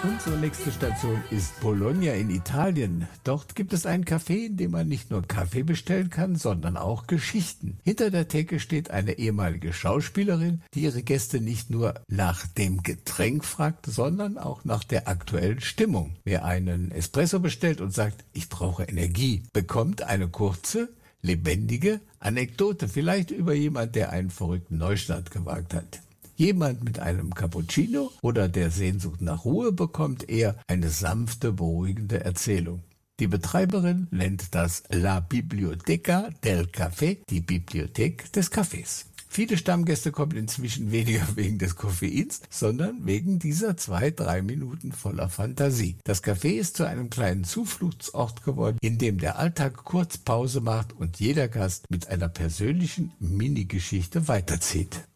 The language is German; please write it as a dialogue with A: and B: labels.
A: Unsere nächste Station ist Bologna in Italien. Dort gibt es ein Café, in dem man nicht nur Kaffee bestellen kann, sondern auch Geschichten. Hinter der Theke steht eine ehemalige Schauspielerin, die ihre Gäste nicht nur nach dem Getränk fragt, sondern auch nach der aktuellen Stimmung. Wer einen Espresso bestellt und sagt, ich brauche Energie, bekommt eine kurze, lebendige Anekdote, vielleicht über jemand, der einen verrückten Neustart gewagt hat. Jemand mit einem Cappuccino oder der Sehnsucht nach Ruhe bekommt eher eine sanfte, beruhigende Erzählung. Die Betreiberin nennt das La Biblioteca del Café, die Bibliothek des Kaffees. Viele Stammgäste kommen inzwischen weniger wegen des Koffeins, sondern wegen dieser 2-3 Minuten voller Fantasie. Das Café ist zu einem kleinen Zufluchtsort geworden, in dem der Alltag kurz Pause macht und jeder Gast mit einer persönlichen Mini-Geschichte weiterzieht.